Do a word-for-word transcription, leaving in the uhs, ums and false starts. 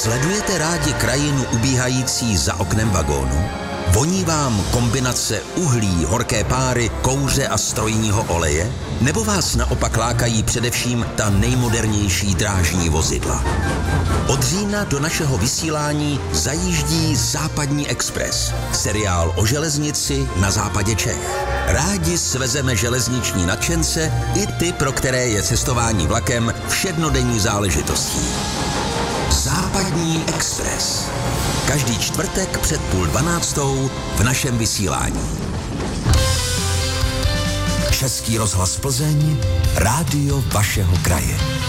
Sledujete rádi krajinu ubíhající za oknem vagónu? Voní vám kombinace uhlí, horké páry, kouře a strojního oleje? Nebo vás naopak lákají především ta nejmodernější drážní vozidla? Od října do našeho vysílání zajíždí Západní expres, seriál o železnici na západě Čech. Rádi svezeme železniční nadšence i ty, pro které je cestování vlakem všednodenní záležitostí. Západní expres. Každý čtvrtek před půl dvanáctou v našem vysílání. Český rozhlas Plzeň, rádio vašeho kraje.